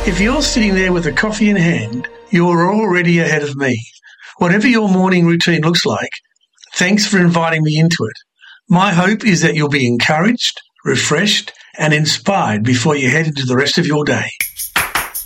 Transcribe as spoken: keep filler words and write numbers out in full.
If you're sitting there with a coffee in hand, you're already ahead of me. Whatever your morning routine looks like, thanks for inviting me into it. My hope is that you'll be encouraged, refreshed, and inspired before you head into the rest of your day.